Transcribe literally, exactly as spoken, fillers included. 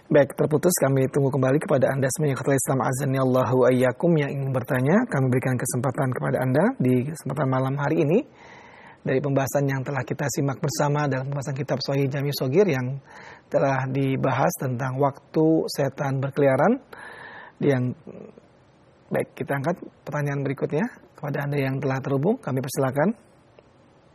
Baik, terputus, kami tunggu kembali kepada Anda semuanya ikhwatal Islam azani Allahu ayyakum yang ingin bertanya. Kami berikan kesempatan kepada Anda di kesempatan malam hari ini dari pembahasan yang telah kita simak bersama dalam pembahasan kitab Shahih Jami Shogir yang telah dibahas tentang waktu setan berkeliaran. Yang baik, kita angkat pertanyaan berikutnya kepada Anda yang telah terhubung. Kami persilakan.